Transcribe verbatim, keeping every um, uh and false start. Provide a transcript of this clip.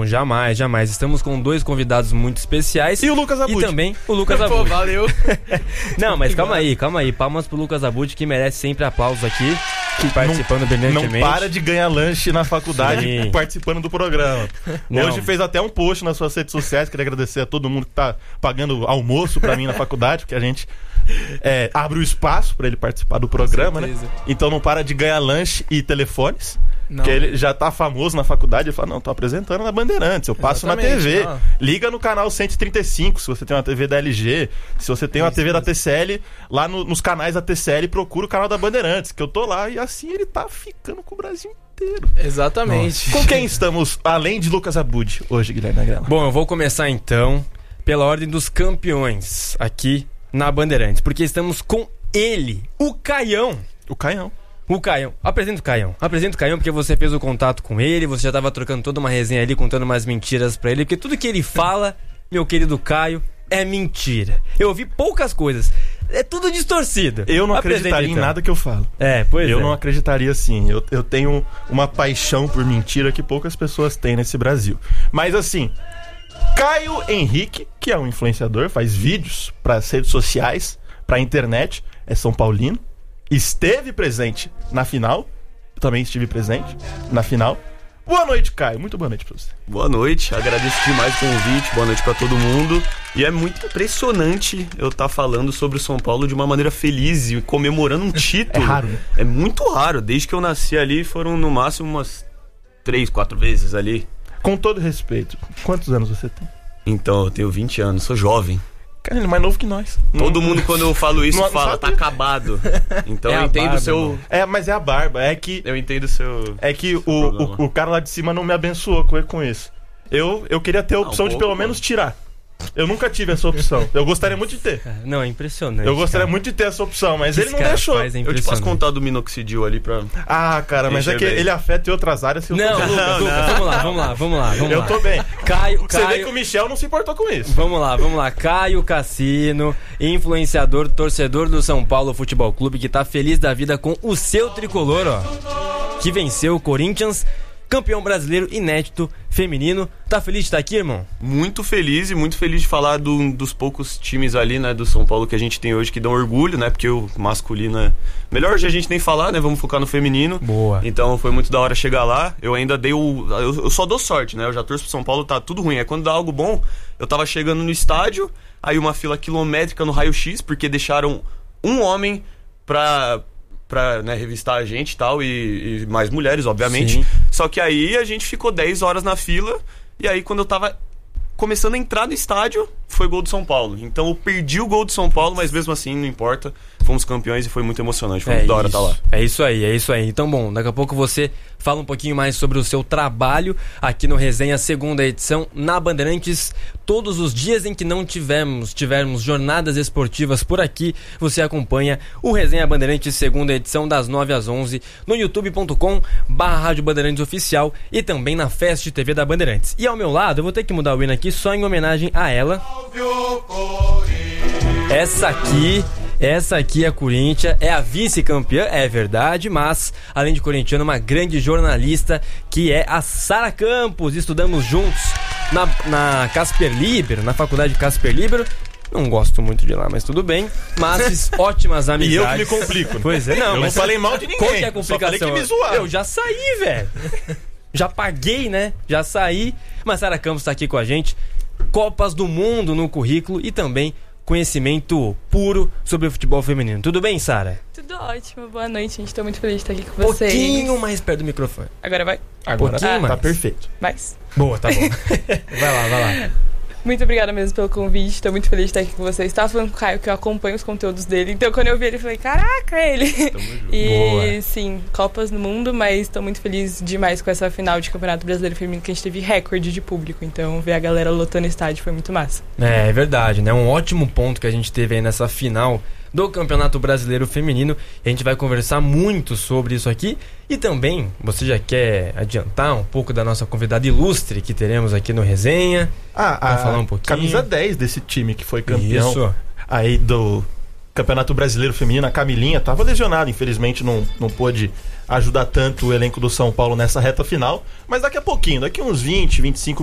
Não, jamais, jamais. Estamos com dois convidados muito especiais. E o Lucas Abud. E também o Lucas Abud. Pô, valeu. Não, mas calma aí, calma aí. Palmas pro Lucas Abud, que merece sempre aplausos aqui, participando brilhantemente. Não para de ganhar lanche na faculdade Sim. participando do programa. Não. Hoje fez até um post nas suas redes sociais. Queria agradecer a todo mundo que tá pagando almoço pra mim na faculdade, porque a gente é, abre o espaço pra ele participar do programa, né? Então não para de ganhar lanche e telefones. Não. Porque ele já tá famoso na faculdade. Ele fala, não, tô apresentando na Bandeirantes, eu passo Exatamente, na T V. não. Liga no canal cento e trinta e cinco, se você tem uma T V da L G. Se você tem uma Isso, T V da isso. T C L, lá no- nos canais da T C L, procura o canal da Bandeirantes, que eu tô lá. E assim ele tá ficando com o Brasil inteiro. Exatamente. Com quem estamos, além de Lucas Abud, hoje, Guilherme Agrela? Bom, eu vou começar então pela ordem dos campeões aqui na Bandeirantes, porque estamos com ele, o Caião. O Caião. O Caião. Apresenta o Caião. Apresenta o Caião porque você fez o contato com ele, você já tava trocando toda uma resenha ali, contando umas mentiras pra ele, porque tudo que ele fala, meu querido Caio, é mentira. Eu ouvi poucas coisas. É tudo distorcido. Eu não Apresenta, acreditaria então. em nada que eu falo. É, pois Eu é. não acreditaria assim. Eu, eu tenho uma paixão por mentira que poucas pessoas têm nesse Brasil. Mas assim, Caio Henrique, que é um influenciador, faz vídeos para as redes sociais, pra internet, é São Paulino, esteve presente na final. Eu também estive presente na final. Boa noite, Caio. Muito boa noite pra você. Boa noite, agradeço demais o convite, boa noite pra todo mundo. E é muito impressionante eu estar falando sobre o São Paulo de uma maneira feliz e comemorando um título. É raro, né? É muito raro, desde que eu nasci ali foram no máximo umas três, quatro vezes ali. Com todo respeito, quantos anos você tem? Então, eu tenho vinte anos, sou jovem. Cara, ele é mais novo que nós. Todo mundo quando eu falo isso Não- não fala, sabe? tá acabado. Então É eu a entendo barba, o seu... irmão. É, mas é a barba. É que Eu entendo o seu... É que o, problema. o, o cara lá de cima não me abençoou com, com isso. Eu, eu queria ter a opção um de pouco, pelo menos tirar. Eu nunca tive essa opção. Eu gostaria muito de ter. Não, é impressionante. Eu gostaria cara. muito de ter essa opção, mas ele Esse não cara deixou. faz é Eu te posso impressionante. contar do minoxidil ali pra... Ah, cara, mas é Deixa que eu ver. ele afeta em outras áreas. Se eu Não, tô bem. Lucas, Lucas, vamos lá, vamos lá, vamos lá, vamos Eu lá. tô bem. Caio, Você vê que Caio, o Michel não se importou com isso. vamos lá, vamos lá. Caio Cassino, influenciador, torcedor do São Paulo Futebol Clube, que tá feliz da vida com o seu tricolor, ó. Que venceu o Corinthians, campeão brasileiro inédito feminino. Tá feliz de estar aqui, irmão? Muito feliz e muito feliz de falar do- dos poucos times ali, né, do São Paulo que a gente tem hoje que dão orgulho, né, porque o masculino é... Melhor já a gente nem falar, né, vamos focar no feminino. Boa. Então foi muito da hora chegar lá, eu ainda dei o... Eu, eu só dou sorte, né, eu já torço pro São Paulo, tá tudo ruim. É quando dá algo bom, eu tava chegando no estádio, aí uma fila quilométrica no raio-x, porque deixaram um homem pra... pra, né, revistar a gente e tal, e, e mais mulheres, obviamente. Sim. Só que aí a gente ficou dez horas na fila, e aí quando eu tava começando a entrar no estádio, foi gol do São Paulo. Então eu perdi o gol do São Paulo, mas mesmo assim, não importa. Fomos campeões e foi muito emocionante, foi muito da hora estar lá. É isso aí, é isso aí. Então, bom, daqui a pouco você fala um pouquinho mais sobre o seu trabalho aqui no Resenha, segunda edição, na Bandeirantes. Todos os dias em que não tivermos, tivermos jornadas esportivas por aqui, você acompanha o Resenha Bandeirantes, segunda edição, das nove às onze, no youtube ponto com barra Rádio Bandeirantes Oficial e também na Fest T V da Bandeirantes. E ao meu lado, eu vou ter que mudar o hino aqui só em homenagem a ela. Essa aqui... Essa aqui é a Corinthians, é a vice-campeã, é verdade, mas, além de corintiana, uma grande jornalista que é a Sara Campos. Estudamos juntos na, na Casper Libero, na faculdade Casper Libero. Não gosto muito de lá, mas tudo bem. Mas fiz ótimas amizades. E eu que me complico. Pois é, não, Eu mas não falei mal de ninguém. qual que é a Só falei complicação? que me zoaram. Eu já saí, velho. Já paguei, né? Já saí. Mas Sara Campos tá aqui com a gente. Copas do Mundo no currículo e também conhecimento puro sobre o futebol feminino. Tudo bem, Sara? Tudo ótimo, boa noite, gente. Tô muito feliz de estar aqui com vocês. Pouquinho mais perto do microfone. Agora vai? Agora pouquinho tá, mais. tá perfeito. Mais. Boa, tá bom. Vai lá, vai lá. Muito obrigada mesmo pelo convite, tô muito feliz de estar aqui com vocês. Tava falando com o Caio que eu acompanho os conteúdos dele, então quando eu vi ele, eu falei, caraca, ele! E Boa. sim, Copas no mundo, mas tô muito feliz demais com essa final de Campeonato Brasileiro Feminino, que a gente teve recorde de público, então ver a galera lotando o estádio foi muito massa. É, é verdade, né? Um ótimo ponto que a gente teve aí nessa final do Campeonato Brasileiro Feminino. E a gente vai conversar muito sobre isso aqui. E também, você já quer adiantar um pouco da nossa convidada ilustre que teremos aqui no Resenha? Ah, Vai a falar um pouquinho? camisa dez desse time que foi campeão Isso. aí do Campeonato Brasileiro Feminino, a Camilinha, tava lesionada, infelizmente não, não pôde ajudar tanto o elenco do São Paulo nessa reta final, mas daqui a pouquinho, daqui uns vinte, vinte e cinco